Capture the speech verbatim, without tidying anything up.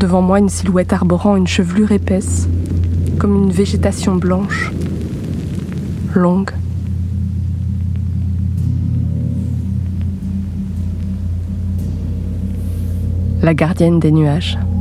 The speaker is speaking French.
devant moi une silhouette arborant une chevelure épaisse, comme une végétation blanche, longue. La gardienne des nuages.